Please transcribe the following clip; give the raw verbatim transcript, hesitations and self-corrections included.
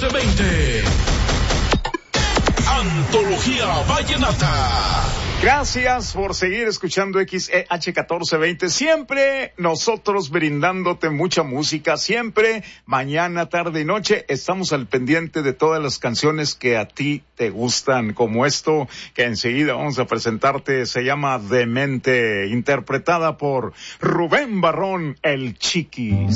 catorce veinte. Antología Vallenata. Gracias por seguir escuchando X E H catorce veinte. Siempre nosotros brindándote mucha música. Siempre, mañana, tarde y noche, estamos al pendiente de todas las canciones que a ti te gustan. Como esto que enseguida vamos a presentarte. Se llama Demente, interpretada por Rubén Barrón, el Chiquis.